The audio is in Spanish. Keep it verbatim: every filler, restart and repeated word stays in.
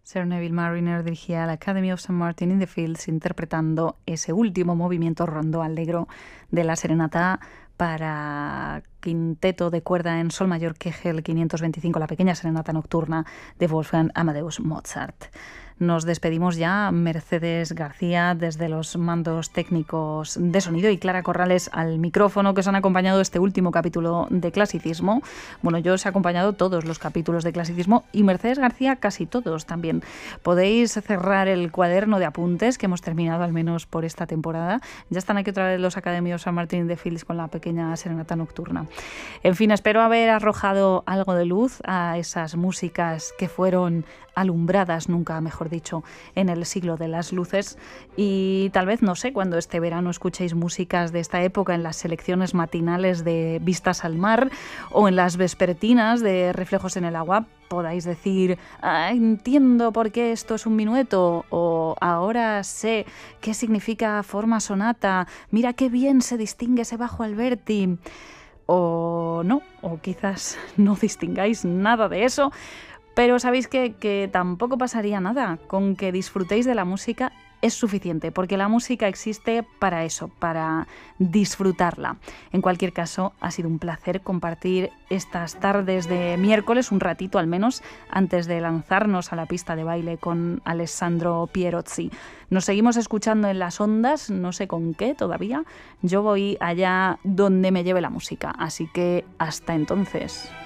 Sir Neville Marriner dirigía la Academy of Saint Martin in the Fields interpretando ese último movimiento rondo allegro de la serenata para quinteto de cuerda en sol mayor Kegel quinientos veinticinco, la pequeña serenata nocturna de Wolfgang Amadeus Mozart. Nos despedimos ya, Mercedes García desde los mandos técnicos de sonido y Clara Corrales al micrófono, que os han acompañado este último capítulo de Clasicismo. Bueno, yo os he acompañado todos los capítulos de Clasicismo y Mercedes García casi todos también. Podéis cerrar el cuaderno de apuntes que hemos terminado al menos por esta temporada. Ya están aquí otra vez los Academy of Saint Martin in the Fields con la pequeña serenata nocturna. En fin, espero haber arrojado algo de luz a esas músicas que fueron alumbradas, nunca mejor dicho, en el siglo de las luces, y tal vez, no sé, cuando este verano escuchéis músicas de esta época en las selecciones matinales de Vistas al Mar o en las vespertinas de Reflejos en el Agua, podáis decir, ah, entiendo por qué esto es un minueto, o ahora sé qué significa forma sonata, mira qué bien se distingue ese bajo Alberti, o no, o quizás no distingáis nada de eso. Pero sabéis que, que tampoco pasaría nada, con que disfrutéis de la música es suficiente, porque la música existe para eso, para disfrutarla. En cualquier caso, ha sido un placer compartir estas tardes de miércoles, un ratito al menos, antes de lanzarnos a la pista de baile con Alessandro Pierozzi. Nos seguimos escuchando en las ondas, no sé con qué todavía. Yo voy allá donde me lleve la música, así que hasta entonces.